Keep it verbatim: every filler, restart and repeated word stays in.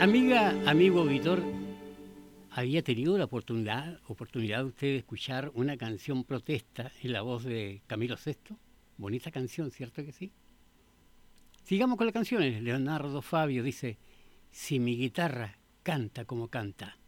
Amiga, amigo auditor, ¿había tenido la oportunidad, oportunidad usted de escuchar una canción protesta en la voz de Camilo Sesto? Bonita canción, ¿cierto que sí? Sigamos con las canciones. Leonardo Fabio dice, si mi guitarra canta como canta,